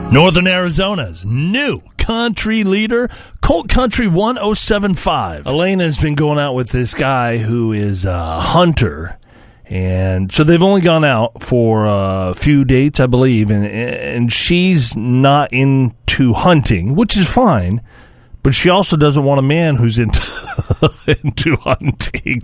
Northern Arizona's new country leader, Colt Country 1075. Elena's been going out with this guy who is a hunter. And so they've only gone out for a few dates, I believe, and she's not into hunting, which is fine, but she also doesn't want a man who's into hunting.